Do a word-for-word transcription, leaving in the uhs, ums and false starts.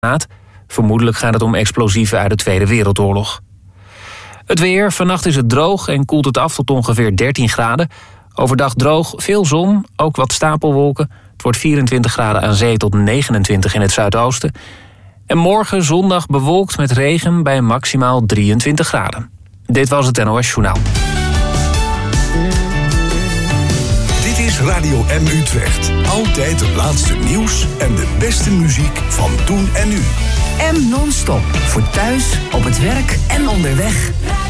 Vermoedelijk gaat het om explosieven uit de Tweede Wereldoorlog. Het weer. Vannacht is het droog en koelt het af tot ongeveer dertien graden. Overdag droog, veel zon, ook wat stapelwolken. Het wordt vierentwintig graden aan zee tot negenentwintig in het zuidoosten. En morgen zondag bewolkt met regen bij maximaal drieëntwintig graden. Dit was het N O S Journaal. Dit is Radio M Utrecht. Altijd het laatste nieuws en de beste muziek van toen en nu. M non-stop. Voor thuis, op het werk en onderweg.